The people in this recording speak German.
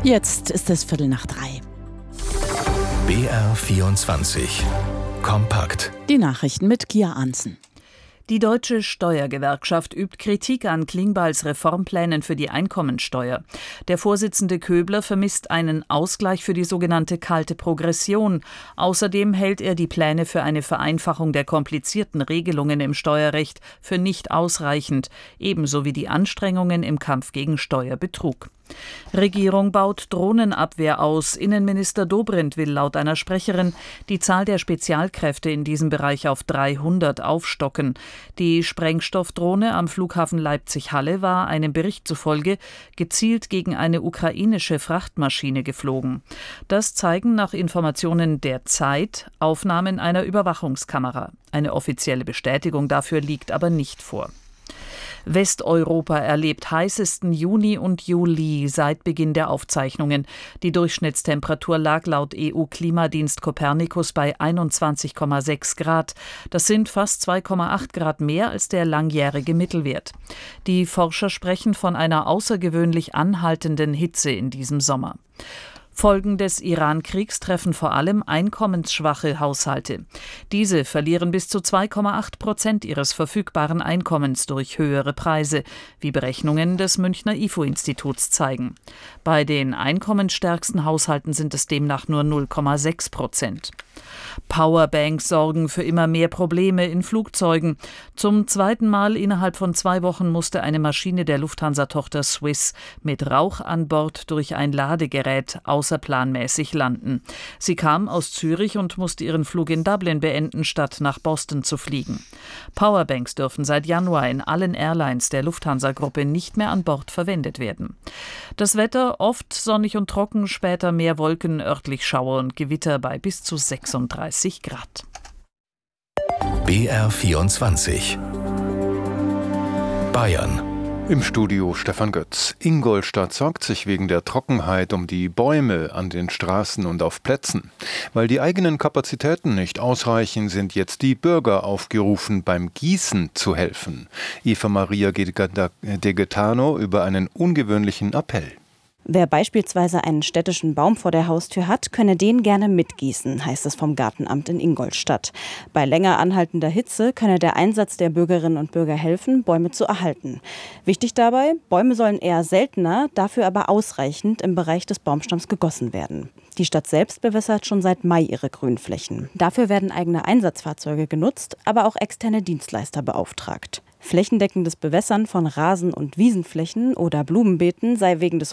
Jetzt ist es 2:45. BR24 Kompakt. Die Nachrichten mit Kia Arntzen. Die Deutsche Steuergewerkschaft übt Kritik an Klingbeils Reformplänen für die Einkommensteuer. Der Vorsitzende Köbler vermisst einen Ausgleich für die sogenannte kalte Progression. Außerdem hält er die Pläne für eine Vereinfachung der komplizierten Regelungen im Steuerrecht für nicht ausreichend, ebenso wie die Anstrengungen im Kampf gegen Steuerbetrug. Regierung baut Drohnenabwehr aus. Innenminister Dobrindt will laut einer Sprecherin die Zahl der Spezialkräfte in diesem Bereich auf 300 aufstocken. Die Sprengstoffdrohne am Flughafen Leipzig-Halle war einem Bericht zufolge gezielt gegen eine ukrainische Frachtmaschine geflogen. Das zeigen nach Informationen der Zeit Aufnahmen einer Überwachungskamera. Eine offizielle Bestätigung dafür liegt aber nicht vor. Westeuropa erlebt heißesten Juni und Juli seit Beginn der Aufzeichnungen. Die Durchschnittstemperatur lag laut EU-Klimadienst Copernicus bei 21,6 Grad. Das sind fast 2,8 Grad mehr als der langjährige Mittelwert. Die Forscher sprechen von einer außergewöhnlich anhaltenden Hitze in diesem Sommer. Folgen des Iran-Kriegs treffen vor allem einkommensschwache Haushalte. Diese verlieren bis zu 2,8% ihres verfügbaren Einkommens durch höhere Preise, wie Berechnungen des Münchner IFO-Instituts zeigen. Bei den einkommensstärksten Haushalten sind es demnach nur 0,6%. Powerbanks sorgen für immer mehr Probleme in Flugzeugen. Zum zweiten Mal innerhalb von 2 Wochen musste eine Maschine der Lufthansa-Tochter Swiss mit Rauch an Bord durch ein Ladegerät außerplanmäßig landen. Sie kam aus Zürich und musste ihren Flug in Dublin beenden, statt nach Boston zu fliegen. Powerbanks dürfen seit Januar in allen Airlines der Lufthansa-Gruppe nicht mehr an Bord verwendet werden. Das Wetter oft sonnig und trocken, später mehr Wolken, örtlich Schauer und Gewitter bei bis zu 36 Grad. BR24 Bayern. Im Studio Stefan Götz. Ingolstadt sorgt sich wegen der Trockenheit um die Bäume an den Straßen und auf Plätzen. Weil die eigenen Kapazitäten nicht ausreichen, sind jetzt die Bürger aufgerufen, beim Gießen zu helfen. Eva Maria De Gaetano über einen ungewöhnlichen Appell. Wer beispielsweise einen städtischen Baum vor der Haustür hat, könne den gerne mitgießen, heißt es vom Gartenamt in Ingolstadt. Bei länger anhaltender Hitze könne der Einsatz der Bürgerinnen und Bürger helfen, Bäume zu erhalten. Wichtig dabei, Bäume sollen eher seltener, dafür aber ausreichend im Bereich des Baumstamms gegossen werden. Die Stadt selbst bewässert schon seit Mai ihre Grünflächen. Dafür werden eigene Einsatzfahrzeuge genutzt, aber auch externe Dienstleister beauftragt. Flächendeckendes Bewässern von Rasen- und Wiesenflächen oder Blumenbeeten sei wegen des